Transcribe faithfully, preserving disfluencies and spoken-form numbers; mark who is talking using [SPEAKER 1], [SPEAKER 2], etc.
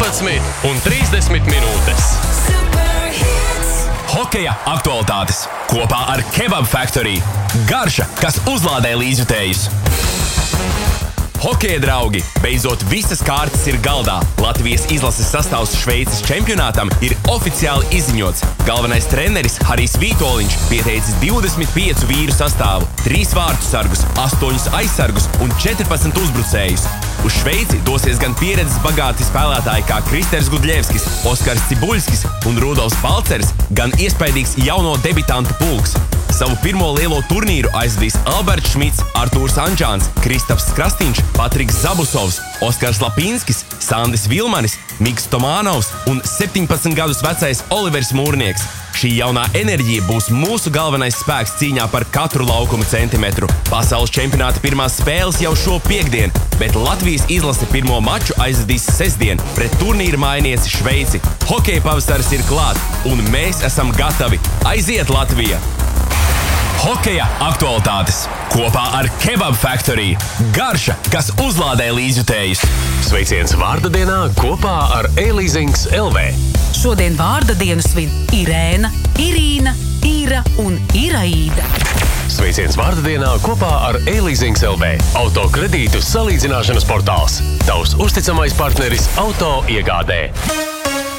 [SPEAKER 1] vienpadsmit un trīsdesmit minūtes. Hokeja aktualitātes kopā ar Kebab Factory. Garša, kas uzlādē līdzjutējus. Hokeja draugi, beidzot visas kārtas ir galdā. Latvijas izlases sastāvs Šveices čempionātam ir oficiāli izziņots. Galvenais treneris Harijs Vītoliņš pieteicis divdesmit piecu vīru sastāvu, trīs vārtu sargus, astoņus aizsargus un četrpadsmit uzbrucējus. Uz Šveici dosies gan pieredzes bagāti spēlētāji kā Kristers Gudļevskis, Oskars Cibuļskis un Rudolfs Balceris, gan iespaidīgs jauno debitantu pulks. Savu pirmo lielo turnīru aizvadīs Alberts Šmits, Artūrs Ančāns, Kristaps Krastīņš, Patriks Zabusovs, Oskars Lapinskis, Sandis Vilmanis, Miks Tomānovs un septiņpadsmit gadus vecais Olivers Mūrnieks. Šī jaunā enerģija būs mūsu galvenais spēks cīņā par katru laukuma centimetru. Pasaules čempionāta pirmās spēles jau šo piektdien, bet Latvijas izlase pirmo maču aizvadīs sestdien pret turnīra mainieci Šveici. Hokeja pavasaris ir klāt, un mēs esam gatavi. Aiziet, Latvija! Hokeja aktualitātes kopā ar Kebab Factory. Garša, kas uzlādē līdzjutējus.
[SPEAKER 2] Sveiciens vārda dienā kopā ar E-Leasings L V.
[SPEAKER 3] Šodien vārda dienu svin Irēna, Irīna, Ira un Iraīda.
[SPEAKER 2] Sveiciens vārda dienā kopā ar E-Leasings L V. Auto kredītu salīdzināšanas portāls. Tavs uzticamais partneris auto iegādē.